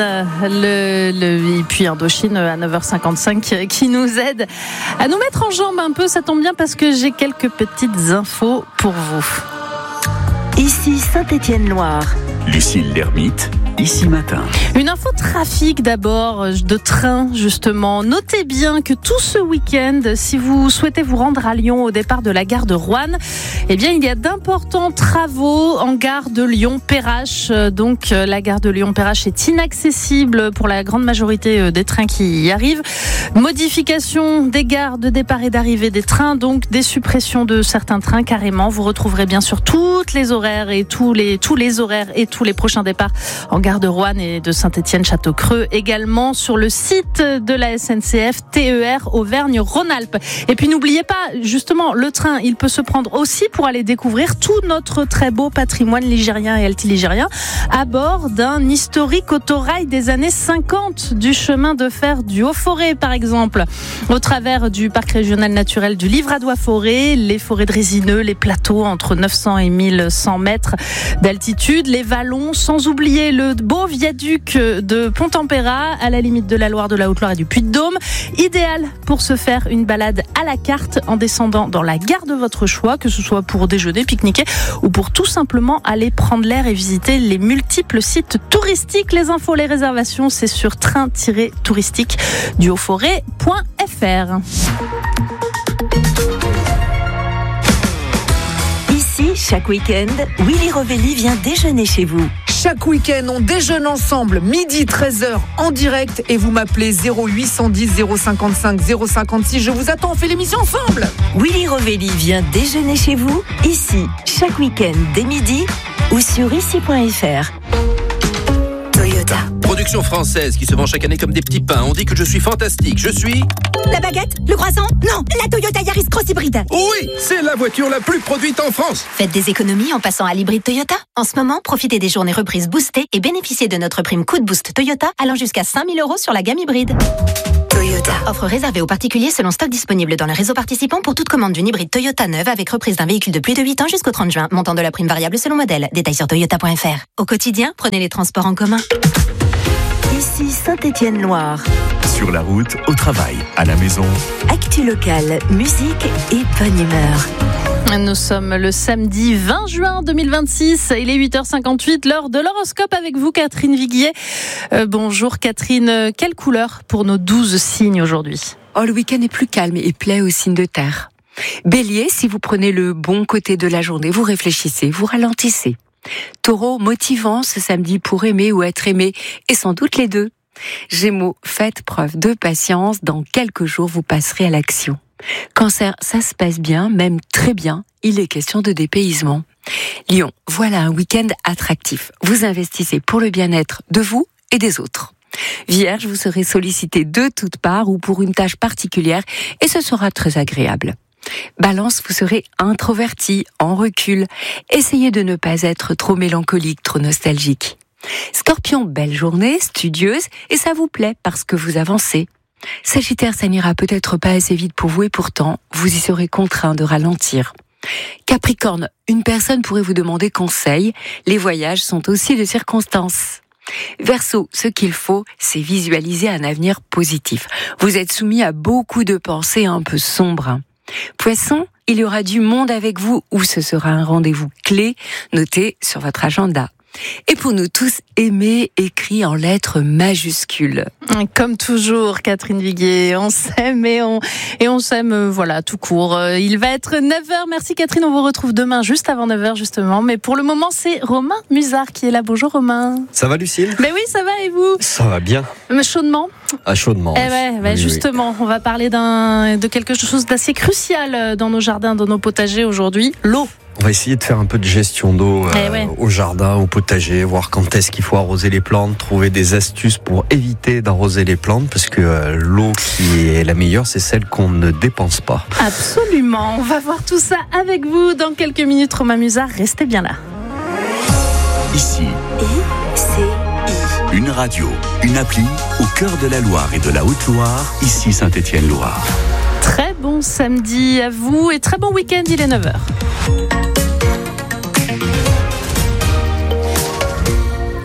Et puis Indochine à 9h55 qui nous aide à nous mettre en jambe un peu. Ça tombe bien parce que j'ai quelques petites infos pour vous. Ici Saint-Étienne-Loire. Lucille l'Ermite, ici matin. Une info trafic d'abord, de train justement. Notez bien que tout ce week-end, si vous souhaitez vous rendre à Lyon au départ de la gare de Roanne, eh bien il y a d'importants travaux en gare de Lyon-Perrache. Donc la gare de Lyon-Perrache est inaccessible pour la grande majorité des trains qui y arrivent. Modification des gares de départ et d'arrivée des trains, donc des suppressions de certains trains carrément. Vous retrouverez bien sûr toutes les horaires et tous les horaires et tous les prochains départs en gare de Roanne et de Saint-Étienne-Château-Creux, également sur le site de la SNCF TER Auvergne-Rhône-Alpes. Et puis n'oubliez pas, justement, le train, il peut se prendre aussi pour aller découvrir tout notre très beau patrimoine ligérien et altiligérien à bord d'un historique autorail des années 50 du chemin de fer du Haut-Forêt, par exemple, au travers du parc régional naturel du Livradois-Forêt, les forêts de résineux, les plateaux entre 900 et 1100 mètres d'altitude, les vallons, sans oublier le beau viaduc de Pont-Tempéra à la limite de la Loire, de la Haute-Loire et du Puy-de-Dôme. Idéal pour se faire une balade à la carte en descendant dans la gare de votre choix, que ce soit pour déjeuner, pique-niquer ou pour tout simplement aller prendre l'air et visiter les multiples sites touristiques. Les infos, les réservations, c'est sur train-touristique du hautforêt.fr. Ici, chaque week-end, Willy Rovelli vient déjeuner chez vous. Chaque week-end, on déjeune ensemble, midi 13h en direct et vous m'appelez 0810 055 056. Je vous attends, on fait l'émission ensemble. Willy Rovelli vient déjeuner chez vous, ici, chaque week-end dès midi ou sur ici.fr. Toyota. Production française qui se vend chaque année comme des petits pains. On dit que je suis fantastique. Je suis... La baguette? Le croissant? Non, la Toyota Yaris Cross Hybride. Oui, c'est la voiture la plus produite en France. Faites des économies en passant à l'hybride Toyota. En ce moment, profitez des journées reprises boostées et bénéficiez de notre prime coup de boost Toyota allant jusqu'à 5 000 € sur la gamme hybride. Toyota. Offre réservée aux particuliers selon stock disponible dans le réseau participant pour toute commande d'une hybride Toyota neuve avec reprise d'un véhicule de plus de 8 ans jusqu'au 30 juin. Montant de la prime variable selon modèle. Détails sur toyota.fr. Au quotidien, prenez les transports en commun. Ici Saint-Étienne-Loire. Sur la route, au travail, à la maison. Actu locale, musique et bonne humeur. Nous sommes le samedi 20 juin 2026. Il est 8h58, l'heure de l'horoscope avec vous, Catherine Viguier. Bonjour Catherine, quelle couleur pour nos 12 signes aujourd'hui ? Le week-end est plus calme et plaît aux signes de terre. Bélier, si vous prenez le bon côté de la journée, vous réfléchissez, vous ralentissez. Taureau, motivant ce samedi pour aimer ou être aimé, et sans doute les deux. Gémeaux, faites preuve de patience, dans quelques jours vous passerez à l'action. Cancer, ça se passe bien, même très bien, il est question de dépaysement. Lion, voilà un week-end attractif. Vous investissez pour le bien-être de vous et des autres. Vierge, vous serez sollicité de toutes parts ou pour une tâche particulière et ce sera très agréable. Balance, vous serez introverti, en recul. Essayez de ne pas être trop mélancolique, trop nostalgique. Scorpion, belle journée, studieuse, et ça vous plaît parce que vous avancez. Sagittaire, ça n'ira peut-être pas assez vite pour vous et pourtant, vous y serez contraint de ralentir. Capricorne, une personne pourrait vous demander conseil. Les voyages sont aussi de circonstances. Verseau, ce qu'il faut, c'est visualiser un avenir positif. Vous êtes soumis à beaucoup de pensées un peu sombres. Poisson, il y aura du monde avec vous ou ce sera un rendez-vous clé noté sur votre agenda. Et pour nous tous, aimer écrit en lettres majuscules. Comme toujours, Catherine Viguier, on s'aime et on s'aime, voilà, tout court. Il va être 9h. Merci Catherine, on vous retrouve demain, juste avant 9h justement. Mais pour le moment, c'est Romain Musard qui est là. Bonjour Romain. Ça va Lucille ? Mais oui, ça va et vous ? Ça va bien. Mais chaudement ? Chaudement. Oui, justement, on va parler de quelque chose d'assez crucial dans nos jardins, dans nos potagers aujourd'hui, l'eau. On va essayer de faire un peu de gestion d'eau au jardin, au potager, voir quand est-ce qu'il faut arroser les plantes, trouver des astuces pour éviter d'arroser les plantes, parce que l'eau qui est la meilleure, c'est celle qu'on ne dépense pas. Absolument, on va voir tout ça avec vous dans quelques minutes. Romain Musard, restez bien là. Ici, une radio, une appli au cœur de la Loire et de la Haute-Loire, ici Saint-Étienne-Loire. Très bon samedi à vous et très bon week-end, il est 9h.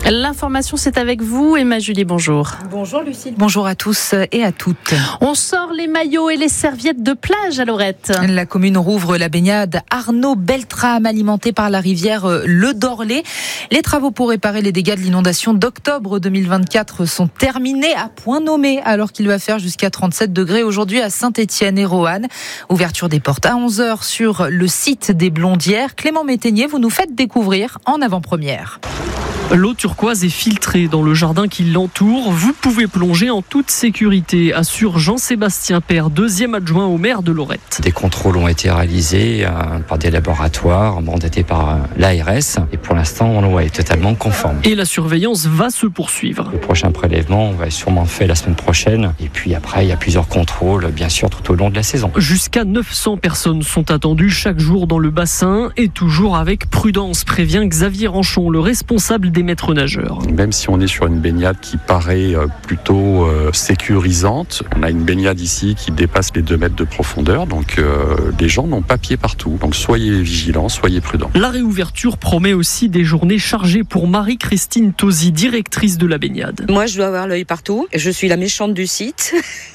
L'information, c'est avec vous, Emma Julie, bonjour. Bonjour Lucille, bonjour à tous et à toutes. On sort les maillots et les serviettes de plage à Lorette. La commune rouvre la baignade Arnaud Beltrame, alimentée par la rivière Le Dorlé. Les travaux pour réparer les dégâts de l'inondation d'octobre 2024 sont terminés à point nommé, alors qu'il va faire jusqu'à 37 degrés aujourd'hui à Saint-Étienne et Roanne. Ouverture des portes à 11h sur le site des Blondières. Clément Métainier, vous nous faites découvrir en avant-première. L'eau turquoise est filtrée dans le jardin qui l'entoure. Vous pouvez plonger en toute sécurité, assure Jean-Sébastien Père, deuxième adjoint au maire de Lorette. Des contrôles ont été réalisés par des laboratoires mandatés par l'ARS et pour l'instant, l'eau est totalement conforme. Et la surveillance va se poursuivre. Le prochain prélèvement va être sûrement fait la semaine prochaine. Et puis après, il y a plusieurs contrôles, bien sûr, tout au long de la saison. Jusqu'à 900 personnes sont attendues chaque jour dans le bassin et toujours avec prudence, prévient Xavier Ranchon, le responsable des maîtres nageurs. Même si on est sur une baignade qui paraît plutôt sécurisante, on a une baignade ici qui dépasse les 2 mètres de profondeur, donc les gens n'ont pas pied partout. Donc soyez vigilants, soyez prudents. La réouverture promet aussi des journées chargées pour Marie-Christine Tosi, directrice de la baignade. Moi, je dois avoir l'œil partout. Je suis la méchante du site.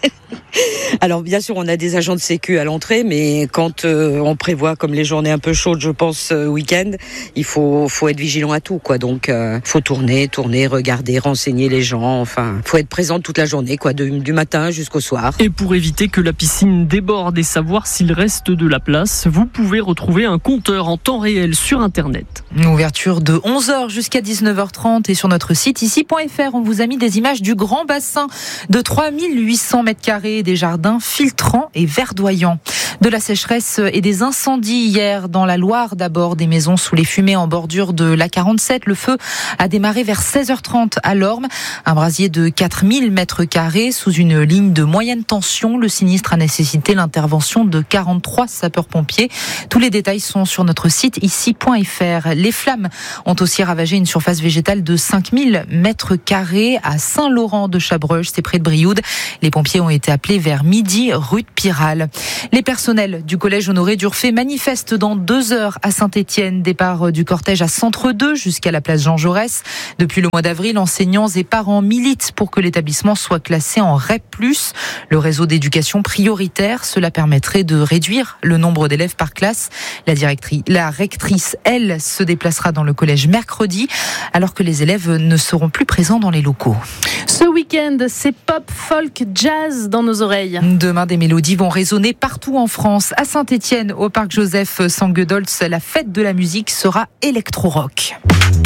Alors bien sûr, on a des agents de sécu à l'entrée, mais quand on prévoit comme les journées un peu chaudes, je pense week-end, il faut être vigilant à tout, quoi. Donc faut tourner, regarder, renseigner les gens. Enfin, faut être présent toute la journée, quoi, du matin jusqu'au soir. Et pour éviter que la piscine déborde et savoir s'il reste de la place, vous pouvez retrouver un compteur en temps réel sur Internet. Une ouverture de 11h jusqu'à 19h30 et sur notre site ici.fr, on vous a mis des images du grand bassin de 3800 mètres carrés, des jardins filtrants et verdoyants. De la sécheresse et des incendies hier dans la Loire, d'abord des maisons sous les fumées en bordure de l'A47. Le feu a démarré vers 16h30 à Lorme. Un brasier de 4000 mètres carrés sous une ligne de moyenne tension. Le sinistre a nécessité l'intervention de 43 sapeurs-pompiers. Tous les détails sont sur notre site ici.fr. Les flammes ont aussi ravagé une surface végétale de 5000 mètres carrés à Saint-Laurent-de-Chabreuge, c'est près de Brioude. Les pompiers ont été appelés vers midi, rue de Piral. Les personnels du collège Honoré d'Urfé manifestent dans 2 heures à Saint-Étienne. Départ du cortège à Centre 2 jusqu'à la place Jean Jaurès. Depuis le mois d'avril, enseignants et parents militent pour que l'établissement soit classé en REP+, le réseau d'éducation prioritaire. Cela permettrait de réduire le nombre d'élèves par classe. La rectrice, elle, se déplacera dans le collège mercredi, alors que les élèves ne seront plus présents dans les locaux. Ce week-end, c'est pop, folk, jazz dans nos oreilles. Demain, des mélodies vont résonner partout en France. À Saint-Étienne, au parc Joseph Sanguedoltz, la fête de la musique sera électro-rock.